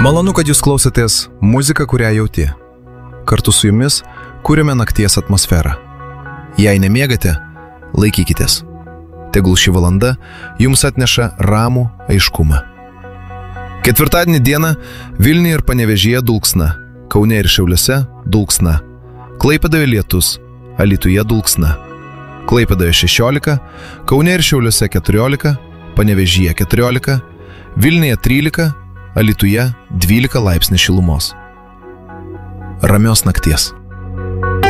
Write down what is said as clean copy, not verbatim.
Malonu, kad jūs klausotės muziką, kurią jauti. Kartu su jumis kūrėme nakties atmosferą. Jei nemiegate, laikykitės. Tegul ši valanda jums atneša ramų aiškumą. Ketvirtadienį dieną Vilniuje ir Panevėžyje dulksna, Kaune ir Šiauliuose dulksna, Klaipėdoje lietus, Alytuje dulksna. Klaipėdoje 16, Kaune ir Šiauliuose 14, Panevėžyje 14, Vilniuje 13, Alytuje 12 laipsnių šilumos. Ramios nakties.